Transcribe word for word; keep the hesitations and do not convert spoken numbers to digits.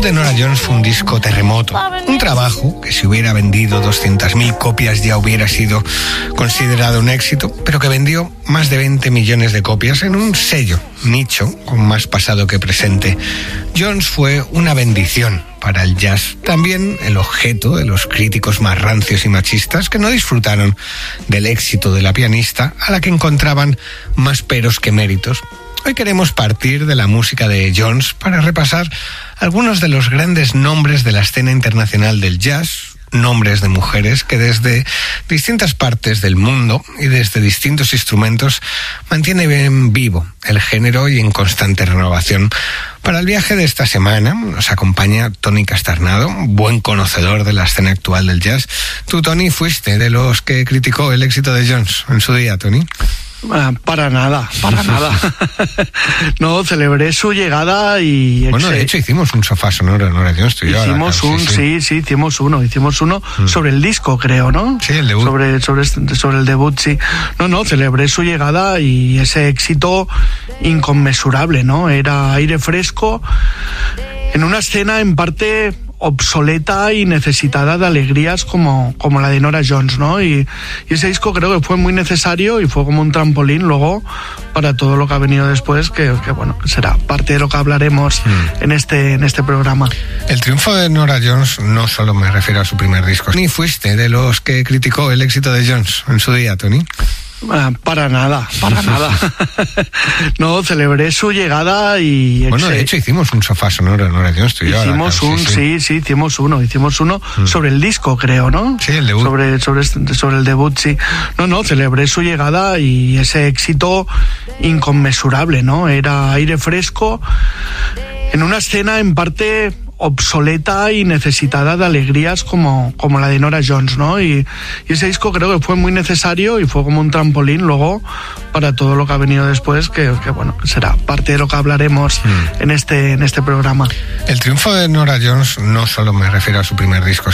de Norah Jones fue un disco terremoto, un trabajo que si hubiera vendido doscientas mil copias ya hubiera sido considerado un éxito, pero que vendió más de veinte millones de copias en un sello nicho con más pasado que presente. Jones fue una bendición para el jazz, también el objeto de los críticos más rancios y machistas que no disfrutaron del éxito de la pianista, a la que encontraban más peros que méritos. Hoy queremos partir de la música de Jones para repasar algunos de los grandes nombres de la escena internacional del jazz, nombres de mujeres que desde distintas partes del mundo y desde distintos instrumentos mantienen vivo el género y en constante renovación. Para el viaje de esta semana nos acompaña Tony Castarnado, buen conocedor de la escena actual del jazz. Tú, Tony, fuiste de los que criticó el éxito de Jones en su día, Tony. Uh, para nada, para nada. No, celebré su llegada y... Bueno, de hecho hicimos un sofá sonoro, Norah Jones, tú y yo. Hicimos un, sí, sí, sí, sí, hicimos uno, hicimos uno mm. sobre el disco, creo, ¿no? Sí, el debut. Sobre, sobre, sobre el debut, sí. No, no, celebré su llegada y ese éxito inconmensurable, ¿no? Era aire fresco en una escena en parte obsoleta y necesitada de alegrías como, como la de Norah Jones, ¿no? Y, y ese disco creo que fue muy necesario y fue como un trampolín luego para todo lo que ha venido después, que, que bueno, será parte de lo que hablaremos mm. en este en este programa. El triunfo de Norah Jones no solo me refiero a su primer disco. ¿Ni fuiste de los que criticó el éxito de Jones en su día, Tony? Uh, para nada, para nada. No, celebré su llegada y... Bueno, de hecho hicimos un sofá sonoro, Norah Jones, tú y yo. Hicimos un, sí, sí. sí, sí, hicimos uno, hicimos uno mm. sobre el disco, creo, ¿no? Sí, el debut. Sobre, sobre, sobre el debut, sí. No, no, celebré su llegada y ese éxito inconmensurable, ¿no? Era aire fresco en una escena en parte obsoleta y necesitada de alegrías como, como la de Norah Jones, ¿no? Y, y ese disco creo que fue muy necesario y fue como un trampolín luego para todo lo que ha venido después, que, que bueno, será parte de lo que hablaremos mm. en este en este programa. El triunfo de Norah Jones no solo me refiero a su primer disco,